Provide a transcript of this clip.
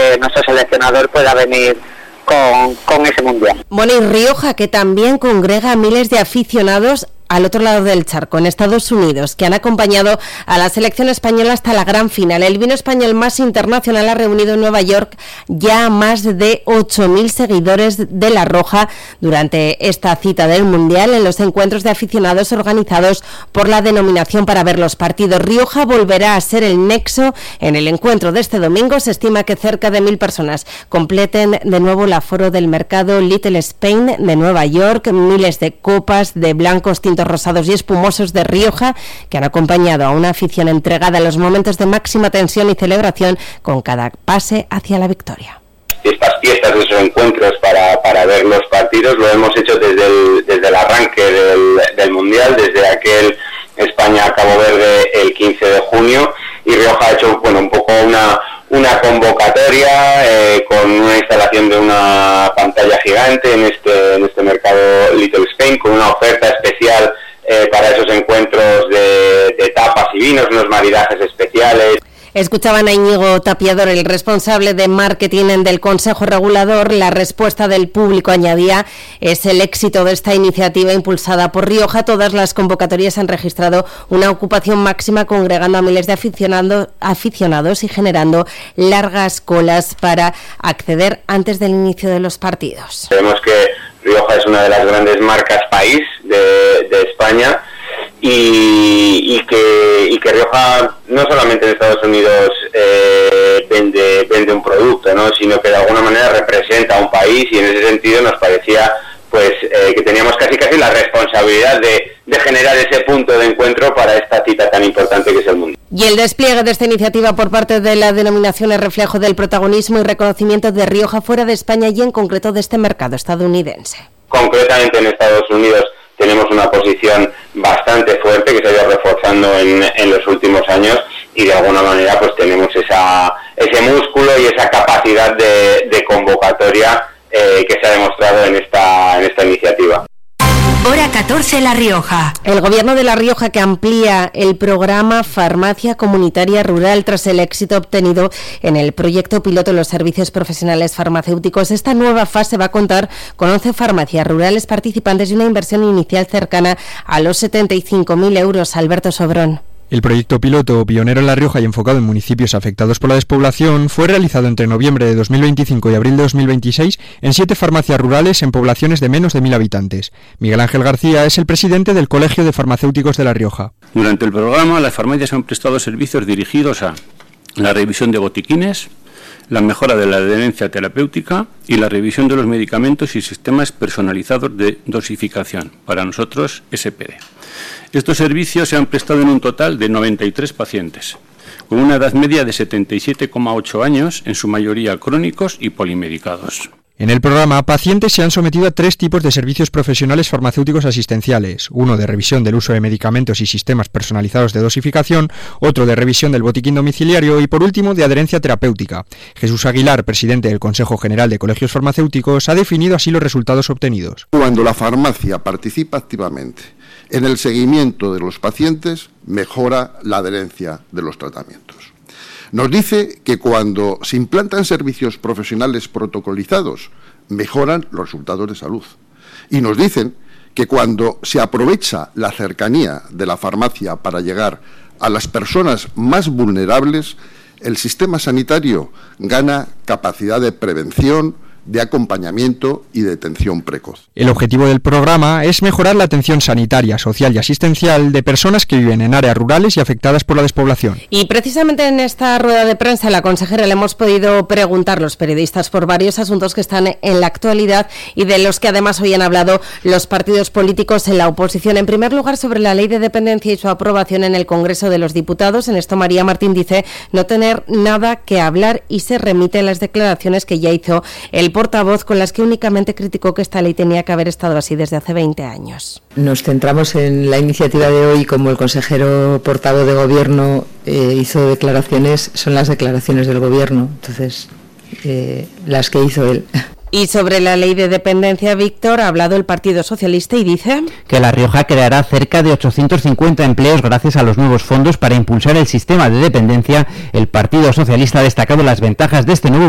que nuestro seleccionador pueda venir con ese mundial. Bueno, y Rioja, que también congrega a miles de aficionados al otro lado del charco, en Estados Unidos, que han acompañado a la selección española hasta la gran final. El vino español más internacional ha reunido en Nueva York ya a más de 8.000 seguidores de La Roja durante esta cita del Mundial en los encuentros de aficionados organizados por la denominación para ver los partidos. Rioja volverá a ser el nexo en el encuentro de este domingo. Se estima que cerca de 1.000 personas completen de nuevo el aforo del mercado Little Spain de Nueva York. Miles de copas de blancos, tintos rosados y espumosos de Rioja, que han acompañado a una afición entregada a los momentos de máxima tensión y celebración con cada pase hacia la victoria. Estas fiestas, esos encuentros para ver los partidos, lo hemos hecho desde el arranque del Mundial, desde aquel España-Cabo Verde el 15 de junio, y Rioja ha hecho un poco una convocatoria con una instalación de una pantalla gigante en este mercado Little Spain, con una oferta especial para esos encuentros de tapas y vinos, unos maridajes especiales. Escuchaban a Íñigo Tapiador, el responsable de marketing del Consejo Regulador. La respuesta del público, añadía, es el éxito de esta iniciativa impulsada por Rioja. Todas las convocatorias han registrado una ocupación máxima, congregando a miles de aficionados y generando largas colas para acceder antes del inicio de los partidos. Sabemos que Rioja es una de las grandes marcas país de España, y que Rioja no solamente en Estados Unidos vende un producto, ¿no?, sino que de alguna manera representa a un país, y en ese sentido nos parecía que teníamos casi la responsabilidad de generar ese punto de encuentro para esta cita tan importante que es el Mundial. Y el despliegue de esta iniciativa por parte de la denominación es reflejo del protagonismo y reconocimiento de Rioja fuera de España y en concreto de este mercado estadounidense. Concretamente en Estados Unidos tenemos una posición bastante fuerte que se ha ido reforzando en los últimos años, y de alguna manera tenemos ese músculo y esa capacidad de convocatoria que se ha demostrado en esta iniciativa. Hora 14, La Rioja. El Gobierno de La Rioja, que amplía el programa Farmacia Comunitaria Rural tras el éxito obtenido en el proyecto piloto de los servicios profesionales farmacéuticos. Esta nueva fase va a contar con 11 farmacias rurales participantes y una inversión inicial cercana a los 75.000 euros. Alberto Sobrón. El proyecto piloto, pionero en La Rioja y enfocado en municipios afectados por la despoblación, fue realizado entre noviembre de 2025 y abril de 2026 en 7 farmacias rurales en poblaciones de menos de 1.000 habitantes. Miguel Ángel García es el presidente del Colegio de Farmacéuticos de La Rioja. Durante el programa, las farmacias han prestado servicios dirigidos a la revisión de botiquines, la mejora de la adherencia terapéutica y la revisión de los medicamentos y sistemas personalizados de dosificación, para nosotros SPD. Estos servicios se han prestado en un total de 93 pacientes, con una edad media de 77,8 años, en su mayoría crónicos y polimedicados. En el programa, pacientes se han sometido a 3 tipos de servicios profesionales farmacéuticos asistenciales: uno de revisión del uso de medicamentos y sistemas personalizados de dosificación, otro de revisión del botiquín domiciliario y, por último, de adherencia terapéutica. Jesús Aguilar, presidente del Consejo General de Colegios Farmacéuticos, ha definido así los resultados obtenidos. Cuando la farmacia participa activamente en el seguimiento de los pacientes, mejora la adherencia de los tratamientos. Nos dice que cuando se implantan servicios profesionales protocolizados, mejoran los resultados de salud. Y nos dicen que cuando se aprovecha la cercanía de la farmacia para llegar a las personas más vulnerables, el sistema sanitario gana capacidad de prevención, de acompañamiento y de detención precoz. El objetivo del programa es mejorar la atención sanitaria, social y asistencial de personas que viven en áreas rurales y afectadas por la despoblación. Y precisamente en esta rueda de prensa a la consejera le hemos podido preguntar los periodistas por varios asuntos que están en la actualidad y de los que además hoy han hablado los partidos políticos en la oposición. En primer lugar, sobre la ley de dependencia y su aprobación en el Congreso de los Diputados. En esto María Martín dice no tener nada que hablar y se remite a las declaraciones que ya hizo el portavoz, con las que únicamente criticó que esta ley tenía que haber estado así desde hace 20 años. Nos centramos en la iniciativa de hoy, como el consejero portavoz de Gobierno hizo declaraciones, son las declaraciones del Gobierno, entonces las que hizo él. Y sobre la ley de dependencia, Víctor, ha hablado el Partido Socialista y dice que La Rioja creará cerca de 850 empleos gracias a los nuevos fondos para impulsar el sistema de dependencia. El Partido Socialista ha destacado las ventajas de este nuevo